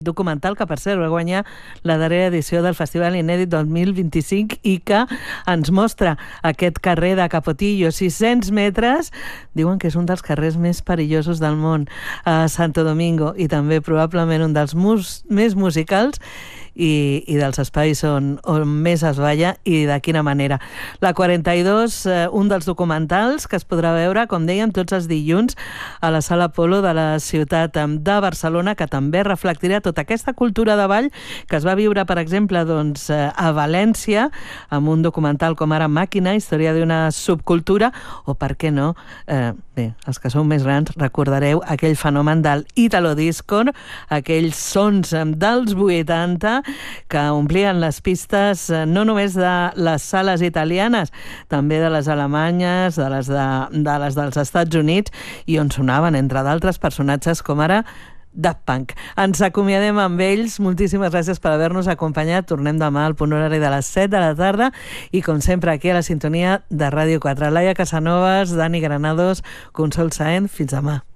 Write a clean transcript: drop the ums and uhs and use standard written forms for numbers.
documental que, per cert, va guanyar la darrera edició del Festival Inèdit 2025 i que ens mostra aquest carrer de Capotillo, 600 metres, diuen que és un dels carrers més perillosos del món a Santo Domingo i també probablement un dels més musicals i dels espais on més es balla i de quina manera. La 42, un dels documentals que es podrà veure, com dèiem, tots els dilluns a la Sala Apolo de la ciutat de Barcelona, que també reflectirà tota aquesta cultura de ball que es va viure, per exemple, a València, amb un documental com ara Màquina, història d'una subcultura, o per què no, bé, els que sou més grans recordareu aquell fenomen del Italo Disco, aquells sons dels 80 que omplien les pistes no només de les sales italianes, també de les alemanyes, de les dels Estats Units, i on sonaven, entre d'altres personatges com ara Daft Punk. Ens acomiadem amb ells. Moltíssimes gràcies per haver-nos acompanyat. Tornem demà al punt horari de les 7 de la tarda i, com sempre, aquí a la sintonia de Ràdio 4. Laia Casanovas, Dani Granados, Consol Saenz. Fins demà.